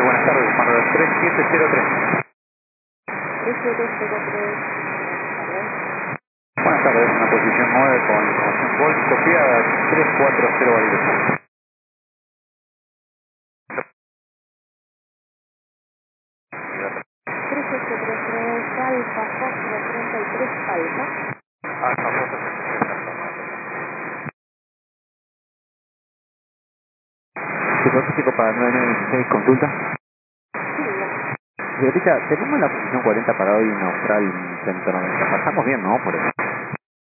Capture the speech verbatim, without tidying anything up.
siete, buenas tardes, Manuel tres siete cero tres. tres siete cero tres. Buenas tardes, una posición nueve con información Volt, copiada tres cuatro cero validez. tres ocho tres tres Alfa Foxtrot treinta y tres Alfa. Alfa, Foxtrot treinta y tres Alfa. Psicótico para nueve nueve seis, consulta. Sí, ya. Y ahorita tenemos la posición cuarenta para hoy en Austral ciento noventa. Pasamos bien, ¿no? Por eso.